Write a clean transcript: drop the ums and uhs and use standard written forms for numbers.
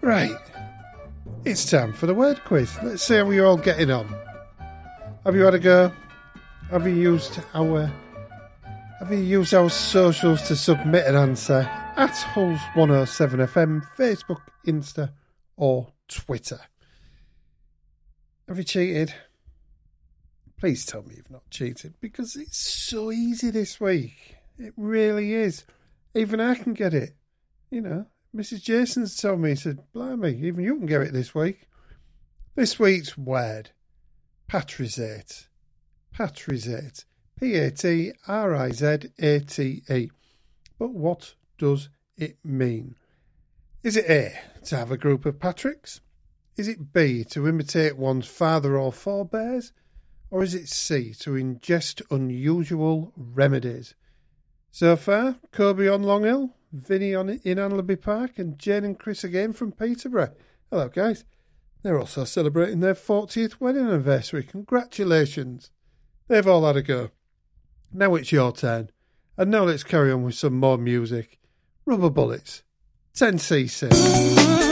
Right, it's time for the word quiz. Let's see how you're all getting on. Have you had a go? Have you used our socials to submit an answer at Hulls 107FM, Facebook, Insta, or Twitter? Have you cheated? Please tell me you've not cheated, because it's so easy this week. It really is. Even I can get it. You know, Mrs. Jason's told me, he said, blimey, even you can get it this week. This week's word, patrizate. Patrizate. P-A-T-R-I-Z-A-T-E. But what does it mean? Is it A, to have a group of Patricks? Is it B, to imitate one's father or forebears? Or is it C, to ingest unusual remedies? So far, Kobe on Long Hill, Vinny in Anlaby Park, and Jane and Chris again from Peterborough. Hello, guys. They're also celebrating their 40th wedding anniversary. Congratulations. They've all had a go. Now it's your turn. And now let's carry on with some more music. Rubber Bullets, 10cc.